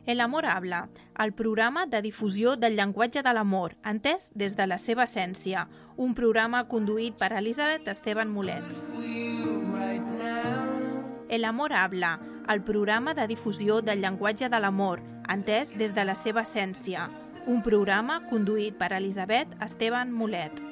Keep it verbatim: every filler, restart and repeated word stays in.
El Amor Habla, el programa de difusió del llenguatge de l'amor, entès des de la seva essència. Un programa conduït per Elisabet Esteban Mulet. El Amor Habla, el programa de difusió del llenguatge de l'amor, entès des de la seva essència. Un programa conduït per Elisabet Esteban Mulet.